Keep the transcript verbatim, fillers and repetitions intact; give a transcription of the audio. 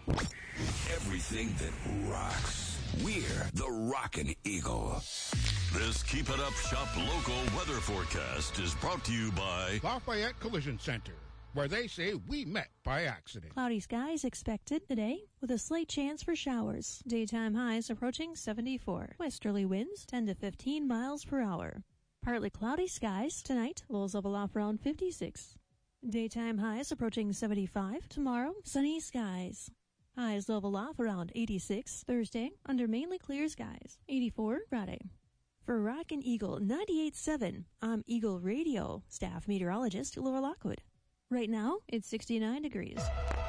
Everything that rocks. We're the Rockin' Eagle. This Keep It Up Shop local weather forecast is brought to you by Lafayette Collision Center, where they say we met by accident. Cloudy skies expected today with a slight chance for showers. Daytime highs approaching seventy-four. Westerly winds ten to fifteen miles per hour. Partly cloudy skies tonight. Lows level off around fifty-six. Daytime highs approaching seventy-five. Tomorrow, sunny skies. Highs level off around eighty-six. Thursday, under mainly clear skies. eighty-four Friday. For Rockin' Eagle ninety-eight point seven, I'm Eagle Radio staff meteorologist Laura Lockwood. Right now, it's sixty-nine degrees.